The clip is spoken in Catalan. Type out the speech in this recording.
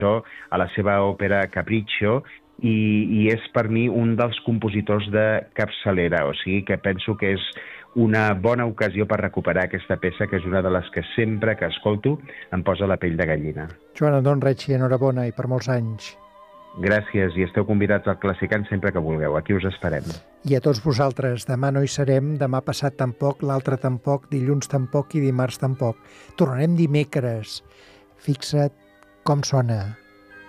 a la seva òpera Capriccio, i és per mi un dels compositors de capçalera, o sigui que penso que és una bona ocasió per recuperar aquesta peça, que és una de les que sempre que escolto em posa la pell de gallina. Joan Anton Recci, enhorabona i per molts anys. Gràcies, i esteu convidats al Classicant sempre que vulgueu. Aquí us esperem. I a tots vosaltres, demà no hi serem, demà passat tampoc, l'altre tampoc, dilluns tampoc i dimarts tampoc. Tornarem dimecres. Fixa't com sona.